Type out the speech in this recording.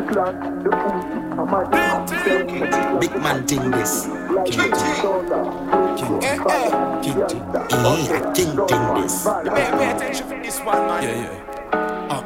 Big man thing this. King thing this. Pay attention for this one, man. Yeah.